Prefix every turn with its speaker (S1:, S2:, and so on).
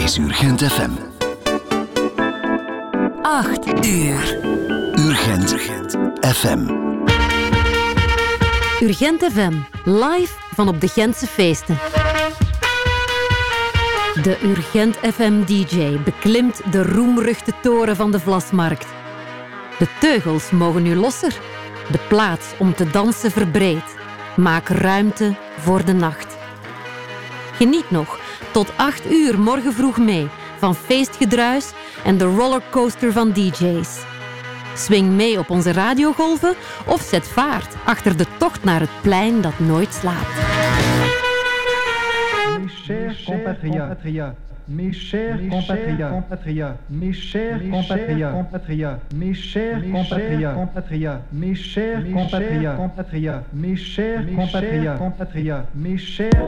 S1: is Urgent FM.
S2: 8 uur.
S1: Urgent FM.
S2: Urgent FM, live van op de Gentse feesten. De Urgent FM-dj beklimt de roemruchte toren van de Vlasmarkt. De teugels mogen nu losser. De plaats om te dansen verbreedt. Maak ruimte voor de nacht. Geniet nog tot 8 uur morgen vroeg mee van feestgedruis en de rollercoaster van DJ's. Swing mee op onze radiogolven of zet vaart achter de tocht naar het plein dat nooit slaapt.
S3: Mes chers compatriotes, mes chers compatriotes, mes chers compatriotes, mes chers compatriotes, mes chers compatriotes, mes chers compatriotes, mes chers compatriotes, mes chers